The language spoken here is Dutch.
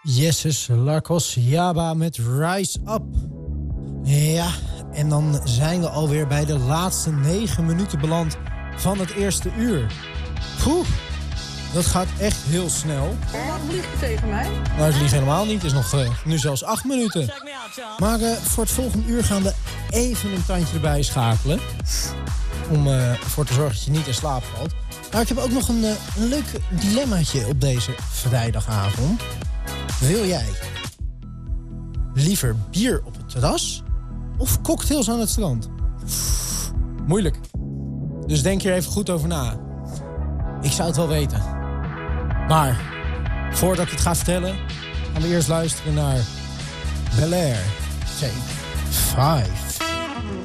Jesses Larcos Yaba met Rise Up. Ja, en dan zijn we alweer bij de laatste 9 minuten beland van het eerste uur. Poeh, dat gaat echt heel snel. Waarom lieg je tegen mij? Nou, ik lieg helemaal niet. Het is nog nu zelfs 8 minuten. Maar voor het volgende uur gaan we even een tandje erbij schakelen. Om ervoor te zorgen dat je niet in slaap valt. Maar ik heb ook nog een leuk dilemmaatje op deze vrijdagavond. Wil jij liever bier op het terras of cocktails aan het strand? Moeilijk. Dus denk hier even goed over na. Ik zou het wel weten. Maar voordat ik het ga vertellen, gaan we eerst luisteren naar Bel Air Take 5.